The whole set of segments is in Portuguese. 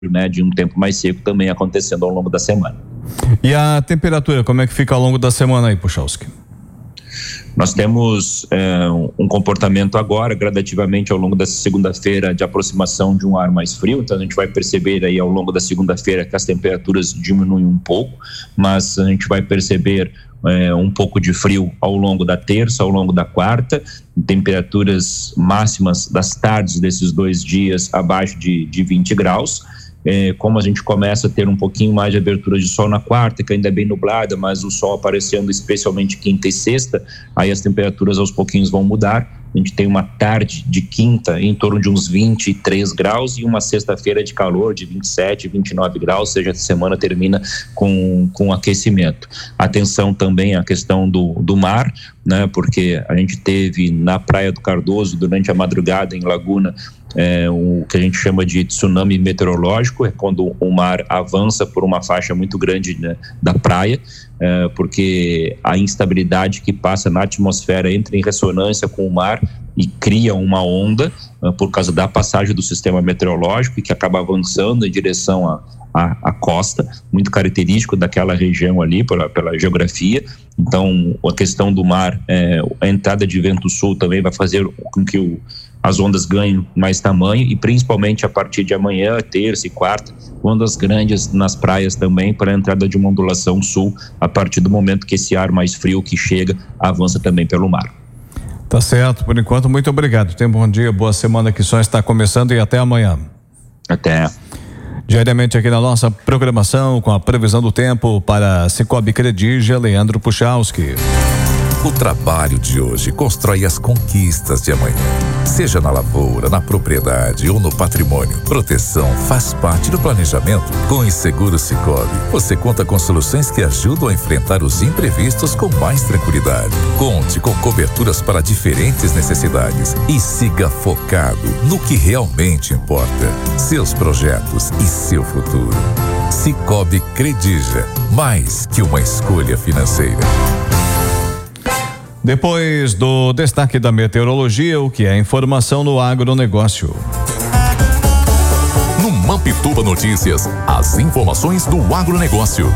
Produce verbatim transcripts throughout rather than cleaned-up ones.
né, de um tempo mais seco também acontecendo ao longo da semana. E a temperatura, como é que fica ao longo da semana aí, Puchalski? Nós temos é, um comportamento agora, gradativamente ao longo dessa segunda-feira, de aproximação de um ar mais frio, então a gente vai perceber aí ao longo da segunda-feira que as temperaturas diminuem um pouco, mas a gente vai perceber é, um pouco de frio ao longo da terça, ao longo da quarta, temperaturas máximas das tardes desses dois dias abaixo de, de vinte graus. É, como a gente começa a ter um pouquinho mais de abertura de sol na quarta, que ainda é bem nublada, mas o sol aparecendo especialmente quinta e sexta, aí as temperaturas aos pouquinhos vão mudar. A gente tem uma tarde de quinta em torno de uns vinte e três graus e uma sexta-feira de calor de vinte e sete, vinte e nove graus, ou seja, a semana termina com, com aquecimento. Atenção também à questão do, do mar, né, porque a gente teve na Praia do Cardoso, durante a madrugada em Laguna, É, o que a gente chama de tsunami meteorológico, é quando o mar avança por uma faixa muito grande, né, da praia, é, porque a instabilidade que passa na atmosfera entra em ressonância com o mar e cria uma onda é, por causa da passagem do sistema meteorológico e que acaba avançando em direção a A, a costa, muito característico daquela região ali pela, pela geografia. Então a questão do mar, é, a entrada de vento sul também vai fazer com que o, as ondas ganhem mais tamanho e principalmente a partir de amanhã, terça e quarta, ondas grandes nas praias também para a entrada de uma ondulação sul a partir do momento que esse ar mais frio que chega avança também pelo mar. Tá certo, por enquanto muito obrigado, tenha um bom dia, boa semana que só está começando e até amanhã. Até. Diariamente aqui na nossa programação com a previsão do tempo para Cicobi Credigia, Leandro Puchalski. O trabalho de hoje constrói as conquistas de amanhã. Seja na lavoura, na propriedade ou no patrimônio, proteção faz parte do planejamento. Com o Seguro Cicobi, você conta com soluções que ajudam a enfrentar os imprevistos com mais tranquilidade. Conte com coberturas para diferentes necessidades e siga focado no que realmente importa: seus projetos e seu futuro. Cicobi Credigia, mais que uma escolha financeira. Depois do destaque da meteorologia, o que é informação no agronegócio. No Mampituba Notícias, as informações do agronegócio.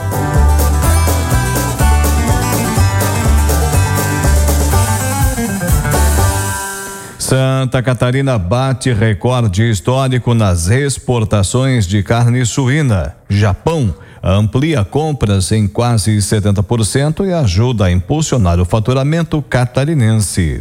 Santa Catarina bate recorde histórico nas exportações de carne suína. Japão amplia compras em quase setenta por cento e ajuda a impulsionar o faturamento catarinense.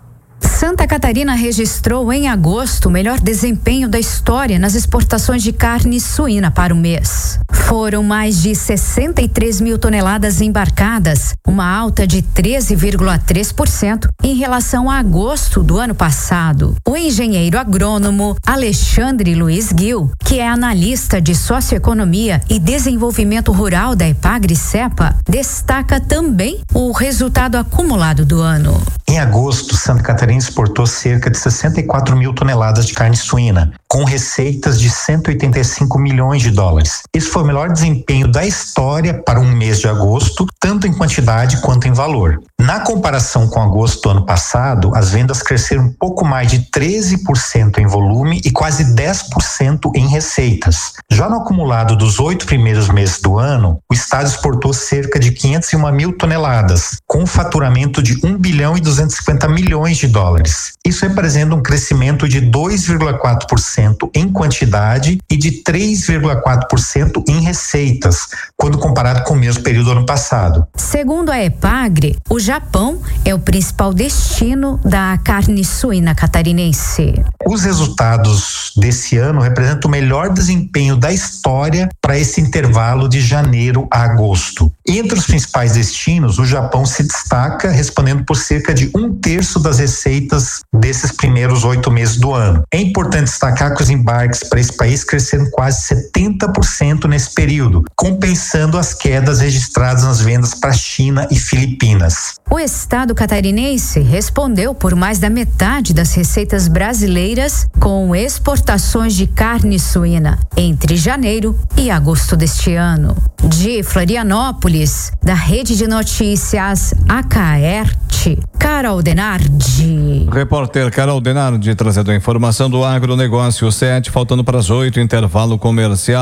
Santa Catarina registrou em agosto o melhor desempenho da história nas exportações de carne suína para o mês. Foram mais de sessenta e três mil toneladas embarcadas, uma alta de treze vírgula três por cento em relação a agosto do ano passado. O engenheiro agrônomo Alexandre Luiz Gil, que é analista de socioeconomia e desenvolvimento rural da Epagri-Cepa, destaca também o resultado acumulado do ano. Em agosto, Santa Catarina exportou cerca de sessenta e quatro mil toneladas de carne suína, com receitas de cento e oitenta e cinco milhões de dólares. Esse foi o melhor desempenho da história para um mês de agosto, tanto em quantidade quanto em valor. Na comparação com agosto do ano passado, as vendas cresceram um pouco mais de treze por cento em volume e quase dez por cento em receitas. Já no acumulado dos oito primeiros meses do ano, o estado exportou cerca de quinhentas e uma mil toneladas, com um faturamento de um bilhão e duzentos e cinquenta milhões de dólares. Isso representa um crescimento de dois vírgula quatro por cento em quantidade e de três vírgula quatro por cento em receitas, quando comparado com o mesmo período do ano passado. Segundo a Epagri, o Japão é o principal destino da carne suína catarinense. Os resultados desse ano representam o melhor desempenho da história para esse intervalo de janeiro a agosto. Entre os principais destinos, o Japão se destaca, respondendo por cerca de um terço das receitas desses primeiros oito meses do ano. É importante destacar que os embarques para esse país cresceram quase setenta por cento nesse período, compensando as quedas registradas nas vendas para China e Filipinas. O estado catarinense respondeu por mais da metade das receitas brasileiras com exportações de carne suína entre janeiro e agosto deste ano. De Florianópolis, da Rede de Notícias Acaerte, Carol Carol Denardi. Repórter Carol Denardi trazendo a informação do agronegócio. Sete, faltando para as oito, intervalo comercial.